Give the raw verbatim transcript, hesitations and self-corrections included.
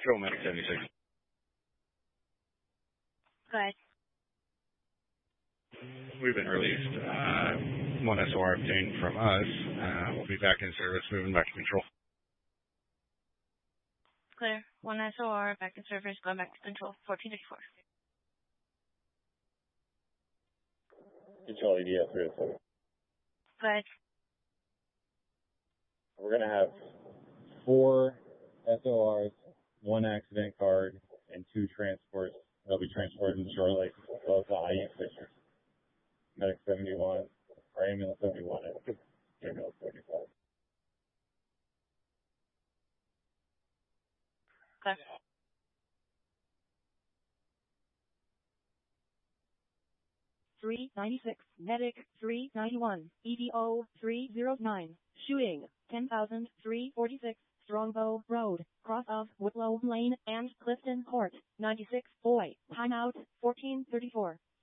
Go Medic seventy-six. Go ahead. We've been released. Uh, one S O R obtained from us. Uh, we'll be back in service, moving back to control. Clear. One S O R, back in service, going back to control. fourteen fifty-four. Control E D F three oh seven. Go ahead. We're going to have four S O Rs, one accident card, and two transports. They'll be transported shortly. Both the I U Fishers. Medic seventy-one, or ambulance seventy-one, and ambulance seventy-five. Okay. three ninety-six, Medic three ninety-one, E D O three oh nine, shooting, ten thousand three forty-six, Strongbow Road, cross of Whitlow Lane and Clifton Court, ninety-six, boy, timeout, fourteen thirty-four.